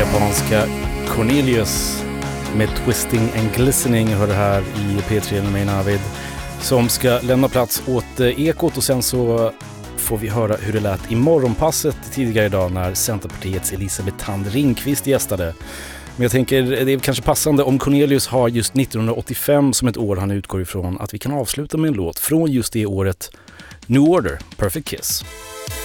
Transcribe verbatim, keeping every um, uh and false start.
japanska Cornelius med Twisting and Glistening hör det här i P tre med mig Navid, som ska lämna plats åt Ekot, och sen så får vi höra hur det lät i morgonpasset tidigare idag när Centerpartiets Elisabeth Thand Ringqvist gästade. Men jag tänker det är kanske passande, om Cornelius har just nittonhundraåttiofem som ett år han utgår ifrån, att vi kan avsluta med en låt från just det året, New Order, Perfect Kiss.